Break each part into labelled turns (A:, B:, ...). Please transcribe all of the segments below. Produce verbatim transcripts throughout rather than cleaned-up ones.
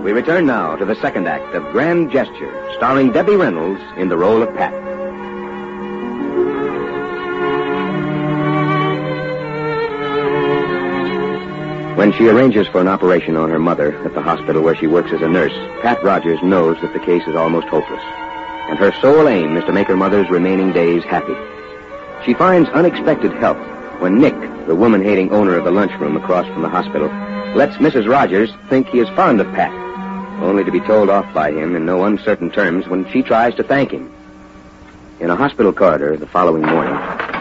A: We return now to the second act of Grand Gesture, starring Debbie Reynolds in the role of Pat. When she arranges for an operation on her mother at the hospital where she works as a nurse, Pat Rogers knows that the case is almost hopeless. And her sole aim is to make her mother's remaining days happy. She finds unexpected help when Nick, the woman-hating owner of the lunchroom across from the hospital, lets Missus Rogers think he is fond of Pat, only to be told off by him in no uncertain terms when she tries to thank him. In a hospital corridor the following morning.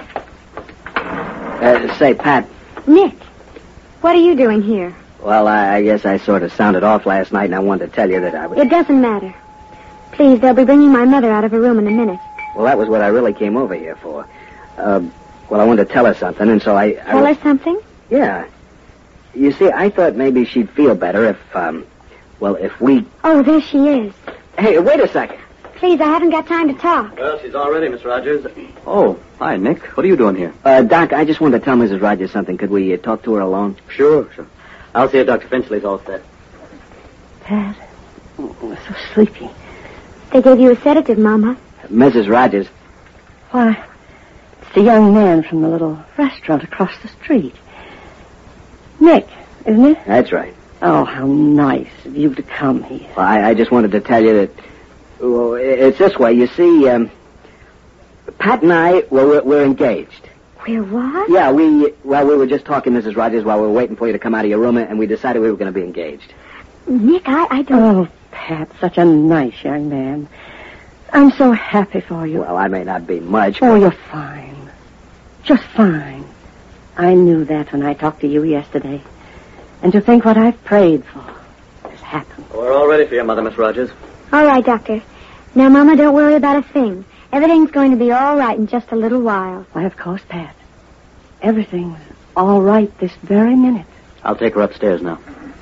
B: Uh, say, Pat.
C: Nick, what are you doing here?
B: Well, I, I guess I sort of sounded off last night, and I wanted to tell you that I was...
C: It doesn't matter. Please, they'll be bringing my mother out of her room in a minute.
B: Well, that was what I really came over here for. Uh, well, I wanted to tell her something, and so I... I
C: tell her something?
B: Yeah. You see, I thought maybe she'd feel better if, um... Well, if we...
C: Oh, there she is.
B: Hey, wait a second.
C: Please, I haven't got time to talk.
D: Well, she's all ready, Miss Rogers. Oh, hi, Nick. What are you doing here?
B: Uh, Doc, I just wanted to tell Missus Rogers something. Could we uh, talk to her alone?
D: Sure, sure. I'll see if Doctor Finchley's all set.
E: Pat, oh, I'm so sleepy.
C: They gave you a sedative, Mama.
B: Missus Rogers.
E: Why, it's the young man from the little restaurant across the street. Nick, isn't it?
B: That's right.
E: Oh, how nice of you to come here.
B: Well, I, I just wanted to tell you that... Well, it's this way. You see, um, Pat and I, well, we're, we're engaged.
C: We're what?
B: Yeah, we... Well, we were just talking, Missus Rogers, while we were waiting for you to come out of your room, and we decided we were going to be engaged.
C: Nick, I, I don't...
E: Oh, Pat, such a nice young man. I'm so happy for you.
B: Well, I may not be much,
E: Oh,
B: but...
E: you're fine. Just fine. I knew that when I talked to you yesterday. And to think what I've prayed for has happened.
D: We're all ready for your mother, Miss Rogers.
C: All right, Doctor. Now, Mama, don't worry about a thing. Everything's going to be all right in just a little while.
E: Why, of course, Pat. Everything's all right this very minute.
D: I'll take her upstairs now.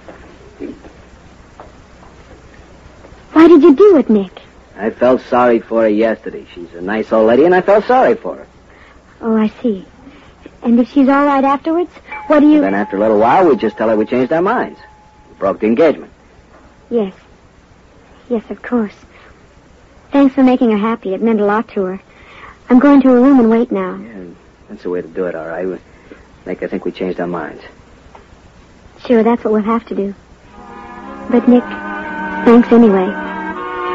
C: Why did you do it, Nick?
B: I felt sorry for her yesterday. She's a nice old lady, and I felt sorry for her.
C: Oh, I see. And if she's all right afterwards, what do you...
B: And then after a little while, we just tell her we changed our minds. We broke the engagement.
C: Yes. Yes, of course. Thanks for making her happy. It meant a lot to her. I'm going to her room and wait now.
B: Yeah, that's the way to do it, all right. We make her think we changed our minds.
C: Sure, that's what we'll have to do. But, Nick, thanks anyway.